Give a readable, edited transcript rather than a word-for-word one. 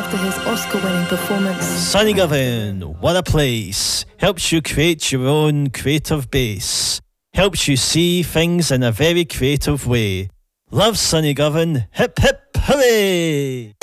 after his Oscar-winning performance. Sonny Given, What a Place, helps you create your own creative base, helps you see things in a very creative way. Love Sonny Given, hip hip hooray!